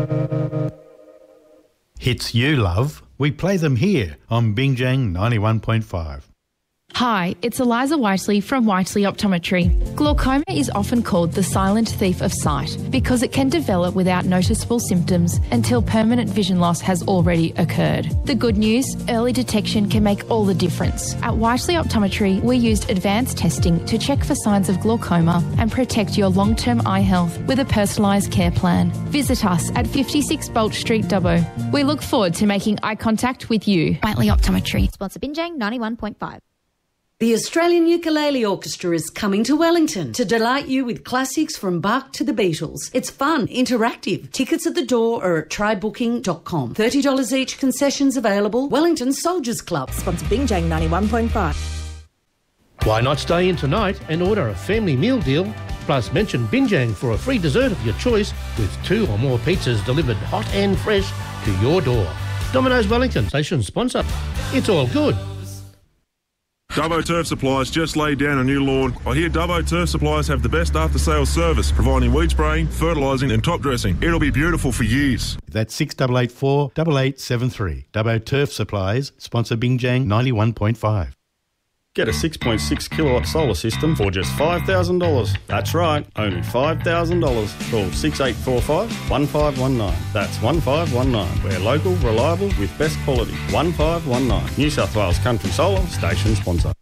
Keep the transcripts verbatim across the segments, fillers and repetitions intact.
Hits you love, we play them here on Bingjang ninety-one point five. Hi, it's Eliza Whiteley from Whiteley Optometry. Glaucoma is often called the silent thief of sight because it can develop without noticeable symptoms until permanent vision loss has already occurred. The good news, early detection can make all the difference. At Whiteley Optometry, we used advanced testing to check for signs of glaucoma and protect your long-term eye health with a personalised care plan. Visit us at fifty-six Bolt Street, Dubbo. We look forward to making eye contact with you. Whiteley Optometry. Sponsor Binjang ninety-one point five. The Australian Ukulele Orchestra is coming to Wellington to delight you with classics from Bach to the Beatles. It's fun, interactive. Tickets at the door are at try booking dot com. thirty dollars each, concessions available. Wellington Soldiers Club. Sponsor Binjang ninety-one point five. Why not stay in tonight and order a family meal deal? Plus mention Binjang for a free dessert of your choice with two or more pizzas delivered hot and fresh to your door. Domino's Wellington, station sponsor. It's all good. Dubbo Turf Supplies just laid down a new lawn. I hear Dubbo Turf Supplies have the best after-sales service, providing weed spraying, fertilising and top dressing. It'll be beautiful for years. That's six eight eight four, eight eight seven three. Dubbo Turf Supplies, sponsor Bingjang ninety-one point five. Get a six point six kilowatt solar system for just five thousand dollars. That's right, only five thousand dollars. Call six eight four five, one five one nine. That's one five one nine. We're local, reliable, with best quality. one five one nine. New South Wales Country Solar, station sponsor.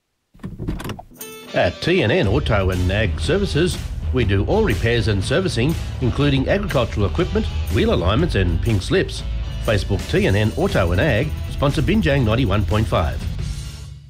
At T N N Auto and Ag Services, we do all repairs and servicing, including agricultural equipment, wheel alignments and pink slips. Facebook T N N Auto and Ag, sponsor Binjang ninety-one point five.